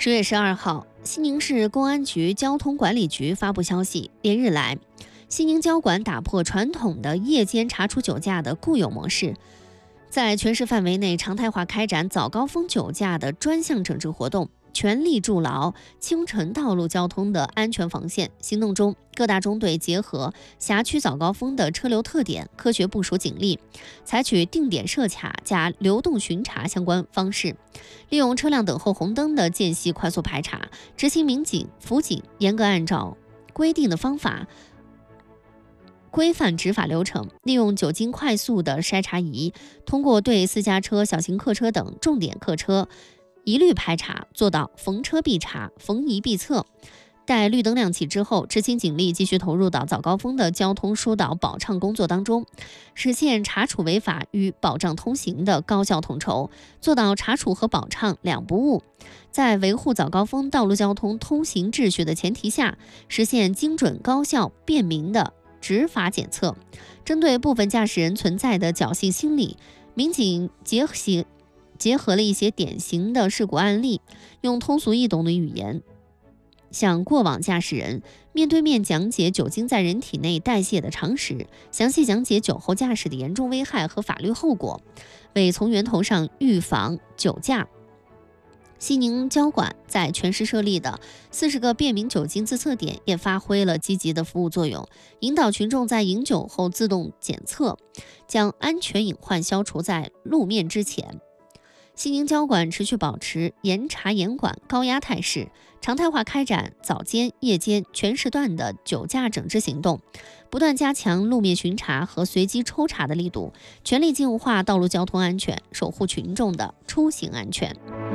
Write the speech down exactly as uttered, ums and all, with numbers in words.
十月十二号，西宁市公安局交通管理局发布消息，连日来，西宁交管打破传统的夜间查处酒驾的固有模式，在全市范围内常态化开展早高峰酒驾的专项整治活动，全力筑牢清晨道路交通的安全防线。行动中，各大中队结合辖区早高峰的车流特点，科学部署警力，采取定点设卡加流动巡查相关方式，利用车辆等候红灯的间隙快速排查，执勤民警、辅警严格按照规定的方法规范执法流程，利用酒精快速的筛查仪，通过对私家车、小型客车等重点客车一律排查，做到逢车必查、逢疑必测。待绿灯亮起之后，执勤警力继续投入到早高峰的交通疏导保畅工作当中，实现查处违法与保障通行的高效统筹，做到查处和保畅两不误。在维护早高峰道路交通通行秩序的前提下，实现精准、高效、便民的执法检测。针对部分驾驶人存在的侥幸心理，民警结合结合了一些典型的事故案例，用通俗易懂的语言向过往驾驶人面对面讲解酒精在人体内代谢的常识，详细讲解酒后驾驶的严重危害和法律后果，为从源头上预防酒驾。西宁交管在全市设立的四十个便民酒精自测点也发挥了积极的服务作用，引导群众在饮酒后自动检测，将安全隐患消除在路面之前。西宁交管持续保持严查严管高压态势，常态化开展早间、夜间全时段的酒驾整治行动，不断加强路面巡查和随机抽查的力度，全力净化道路交通安全，守护群众的出行安全。